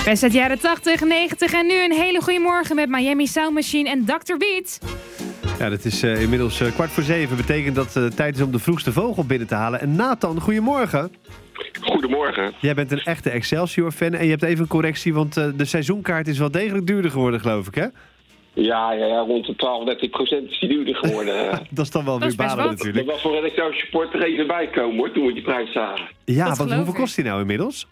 Best uit jaren 80, 90 en nu een hele goede morgen met Miami Sound Machine en Dr. Beat. Ja, dat is inmiddels 6:15. Betekent dat het tijd is om de vroegste vogel binnen te halen. En Nathan, goedemorgen. Goedemorgen. Jij bent een echte Excelsior-fan en je hebt even een correctie, want de seizoenkaart is wel degelijk duurder geworden, geloof ik, hè? Ja, rond de 12-13% is die duurder geworden. Dat is dan wel Dat is weer best balen wat. natuurlijk. Dat was voor een Excelsior supporter even bijkomen hoor, toen we die prijs zagen. Ja, Dat want geloof hoeveel ik. kost die nou inmiddels?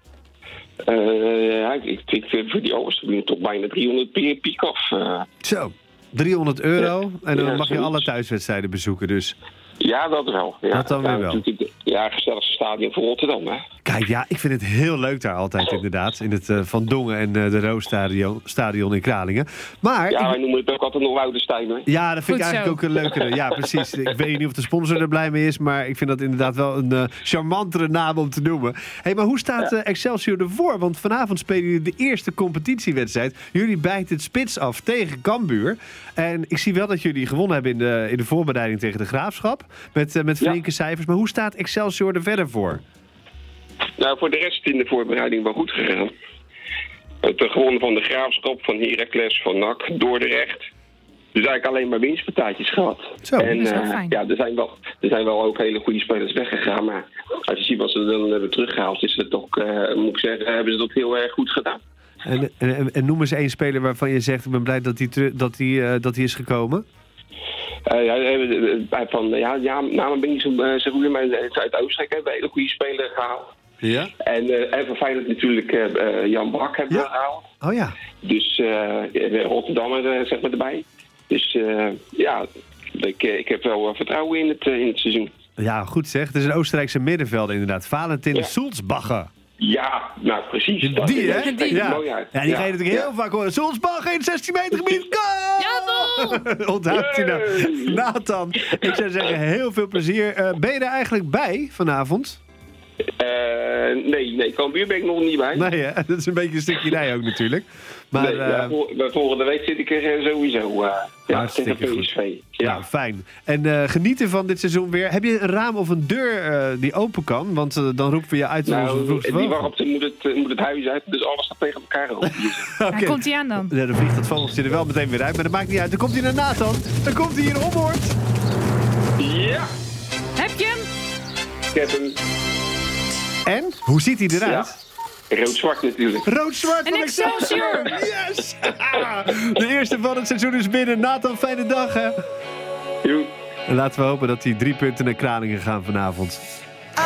Ik vind voor die overstroming toch bijna 300 per piek-off. Zo, €300 en dan Ja, mag je zoiets. alle thuiswedstrijden bezoeken dus. Ja, dat wel. Ja, Dat dan weer wel. natuurlijk gezelligste stadion voor Rotterdam, hè. Kijk, ja, ik vind het heel leuk daar altijd inderdaad. In het Van Dongen en de Roosstadion in Kralingen. Maar Ja, wij noemen het ook altijd nog Woudenstein, hè. ja, dat vind ik Goed eigenlijk zo. ook een leukere. Ja, precies. Ik weet niet of de sponsor er blij mee is, maar ik vind dat inderdaad wel een charmantere naam om te noemen. Hey, maar hoe staat Excelsior ervoor? Want vanavond spelen jullie de eerste competitiewedstrijd. Jullie bijten het spits af tegen Cambuur. En ik zie wel dat jullie gewonnen hebben in de voorbereiding tegen de Graafschap. Met flinke cijfers. Maar hoe staat Excelsior er verder voor? Nou, voor de rest in de voorbereiding wel goed gegaan. Het gewonnen van de Graafschap, van Heracles, van NAC, Dordrecht. Dus eigenlijk alleen maar winstpartijtjes gehad. Zo, En dat is wel fijn. ja, er zijn wel ook hele goede spelers weggegaan. Maar als je ziet wat ze dan hebben teruggehaald, is het toch, moet ik zeggen, hebben ze dat heel erg goed gedaan. En noem eens één speler waarvan je zegt, ik ben blij dat die is gekomen. Namen ben ik niet zo goed, maar uit Oostenrijk hebben we hele goede spelers gehaald. Ja? En van Feyenoord natuurlijk Jan Brak hebben we gehaald. Oh ja. Dus Rotterdammer zeg maar erbij. Dus ik heb wel vertrouwen in het seizoen. Ja, goed zeg. Het is een Oostenrijkse middenvelder inderdaad. Valentin Ja. Sulzbacher. Ja, nou precies. Dat Die, hè? spreekt Ja. mooi uit. Ja, die ga je natuurlijk heel vaak horen. Sulzbacher in het 16 meter gebied. Goal! Ja, Onthoudt hij nou. Yay! Nathan, ik zou zeggen heel veel plezier. Ben je er eigenlijk bij vanavond? Nee, Cambuur ben ik nog niet bij. Nee, hè? Dat is een beetje een stukje rij ook natuurlijk. Maar Bij volgende week zit ik er sowieso. Hartstikke tegen goed. PSV. Ja. nou, fijn. En genieten van dit seizoen weer. Heb je een raam of een deur die open kan? Want dan roepen we je uit onze Nou, vroegste die vogel. warmte moet het huis uit, dus alles gaat tegen elkaar op. Oké. Komt hij aan dan? Ja, dan vliegt dat vogeltje er wel meteen weer uit, maar dat maakt niet uit. Dan komt hij naar Nathan. Dan komt hij hier in Omhoort. Ja, Heb je hem? ik heb hem. En? Hoe ziet hij eruit? Rood-zwart natuurlijk. Rood-zwart Een van Excelsior! Yes! De eerste van het seizoen is binnen. Nathan, fijne dag hè. Joe. En laten we hopen dat die 3 punten naar Kralingen gaan vanavond.